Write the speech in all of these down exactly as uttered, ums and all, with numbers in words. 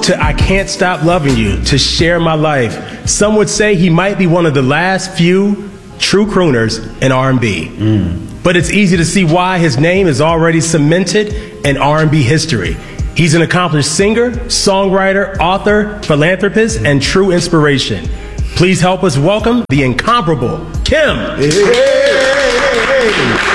to I Can't Stop Loving You, To Share My Life. Some would say he might be one of the last few true crooners in R and B. Mm. But it's easy to see why his name is already cemented in R and B history. He's an accomplished singer, songwriter, author, philanthropist, and true inspiration. Please help us welcome the incomparable Kim. Hey, hey, hey, hey.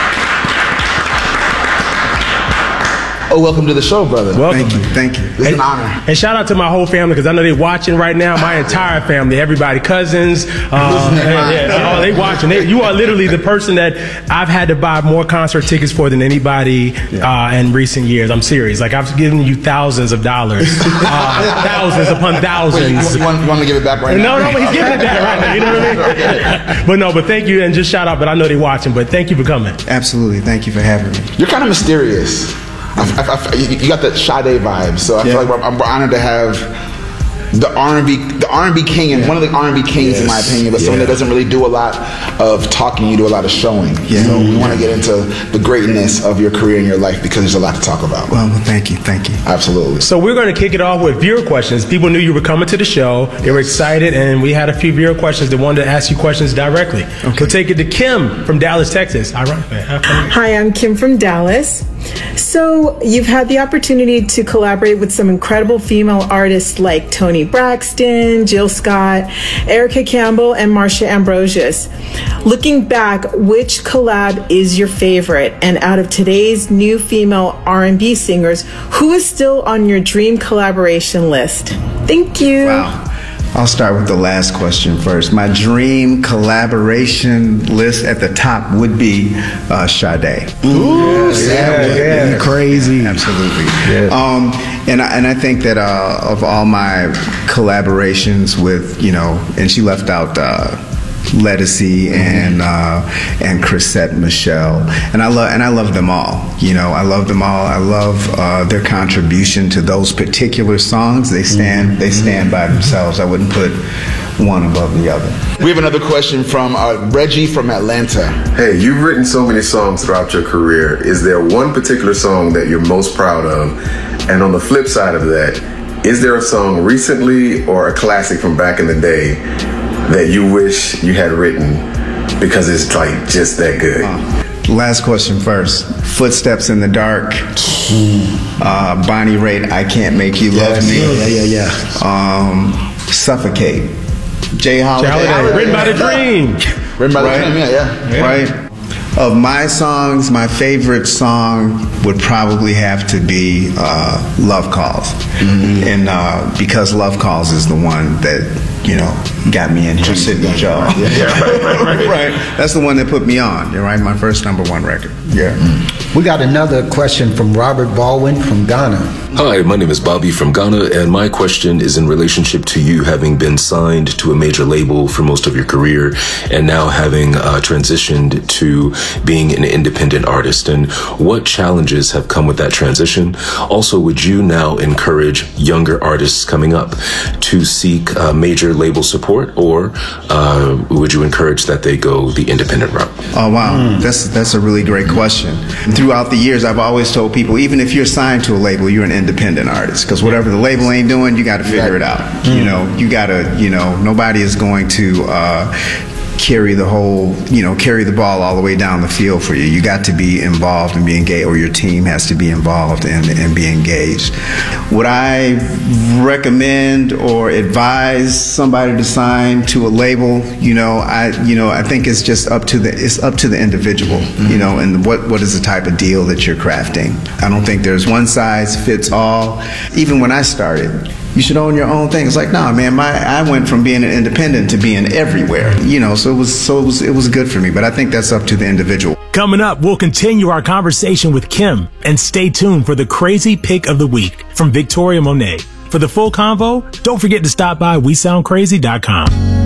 Oh, welcome to the show, brother. Welcome. Thank you. Thank you. This is an honor. And shout out to my whole family, because I know they're watching right now. My entire family, everybody, cousins. Uh, yeah, yeah, oh, they watching. They, you are literally the person that I've had to buy more concert tickets for than anybody uh, in recent years. I'm serious. Like, I've given you thousands of dollars, uh, thousands upon thousands. Wait, you, want, you want me to give it back right no, now? No, no, he's giving it back right now. You know what I mean? But no, but thank you, and just shout out. But I know they're watching. But thank you for coming. Absolutely. Thank you for having me. You're kind of mysterious. I, I, I, you got that Sade vibe, so I yeah. feel like I'm honored to have the R and B, the R and B king, and yeah. one of the R and B kings, yes. in my opinion, but yeah. someone that doesn't really do a lot of talking. You do a lot of showing. Yeah. So we want to get into the greatness of your career and your life, because there's a lot to talk about. Well, well thank you, thank you. Absolutely. So we're going to kick it off with viewer questions. People knew you were coming to the show. They were excited, and we had a few viewer questions that wanted to ask you questions directly. Okay. We'll take it to Kim from Dallas, Texas. Hi, I'm Kim from Dallas. So you've had the opportunity to collaborate with some incredible female artists like Toni Braxton, Jill Scott, Erica Campbell, and Marsha Ambrosius. Looking back, which collab is your favorite? And out of today's new female R and B singers, who is still on your dream collaboration list? Thank you. Wow. I'll start with the last question first. My dream collaboration list at the top would be uh, Sade. Ooh, yes, yeah, yeah, yeah. Crazy. Absolutely. Yes. Um, and, I, and I think that uh, of all my collaborations with, you know, and she left out uh, Ledisi and uh, and Chrisette Michelle, and I love and I love them all. You know, I love them all. I love uh, their contribution to those particular songs. They stand they stand by themselves. I wouldn't put one above the other. We have another question from uh, Reggie from Atlanta. Hey, you've written so many songs throughout your career. Is there one particular song that you're most proud of? And on the flip side of that, is there a song recently or a classic from back in the day that you wish you had written because it's like just that good? Uh, last question first. Footsteps in the Dark. Uh, Bonnie Raitt, I Can't Make You Love yes. Me. Yeah, yeah, yeah. Um, Suffocate. Jay Holiday. Jay Holiday. Written by the Dream. Written by right? the Dream, yeah, yeah. yeah. Right. Of my songs, my favorite song would probably have to be uh, Love Calls. Mm-hmm. And uh, because Love Calls is the one that, you know, got me in here sitting with y'all. Yeah, yeah, right, right, right. Right. That's the one that put me on, right? My first number one record. Yeah. Mm. We got another question from Robert Baldwin from Ghana. Hi, my name is Bobby from Ghana, and my question is in relationship to you having been signed to a major label for most of your career and now having uh, transitioned to being an independent artist, and what challenges have come with that transition. Also, would you now encourage younger artists coming up to seek uh, major label support, or uh, would you encourage that they go the independent route? Oh, wow. Mm. That's, that's a really great question. Throughout the years, I've always told people, even if you're signed to a label, you're an independent artist, because whatever the label ain't doing, you got to figure it out. Mm. You know, you got to, you know, nobody is going to uh, carry the whole, you know, carry the ball all the way down the field for you. You got to be involved and be engaged, or your team has to be involved and, and be engaged. Would I recommend or advise somebody to sign to a label? You know, I, you know, I think it's just up to the, it's up to the individual, mm-hmm. you know, and what, what is the type of deal that you're crafting. I don't think there's one size fits all. Even when I started, you should own your own thing. It's like, nah, man, my I went from being an independent to being everywhere. You know, so it was so it was it was good for me. But I think that's up to the individual. Coming up, we'll continue our conversation with Kim, and stay tuned for the crazy pick of the week from Victoria Monet. For the full convo, don't forget to stop by we sound crazy dot com.